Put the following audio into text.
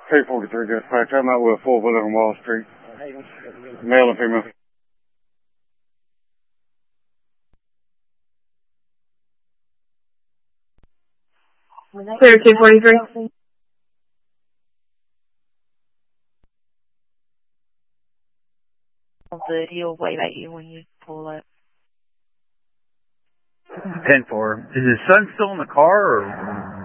K43 dispatch. I'm out with a four-wheeler on Wall Street. Male and female. Clear 243. Good. He'll wave at you when you pull up. 10-4. Is his son still in the car, or?